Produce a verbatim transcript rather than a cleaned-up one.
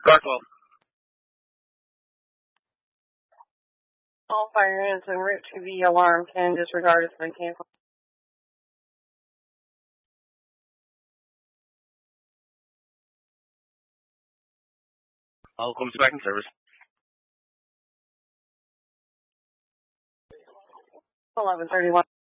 Car twelve. All fire units en route to the alarm can disregard as they cancel. All equipment back in service. eleven thirty-one.